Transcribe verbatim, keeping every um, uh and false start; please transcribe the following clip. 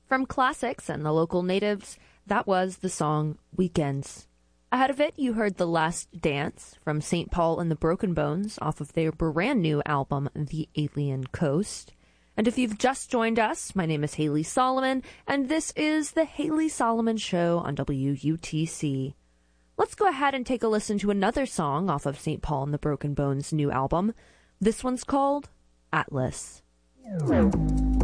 From Classics and the Local Natives, that was the song Weekends. Ahead of it, you heard The Last Dance from Saint Paul and the Broken Bones off of their brand new album, The Alien Coast. And if you've just joined us, my name is Haley Solomon, and this is The Haley Solomon Show on W U T C. Let's go ahead and take a listen to another song off of Saint Paul and the Broken Bones' new album. This one's called Atlas.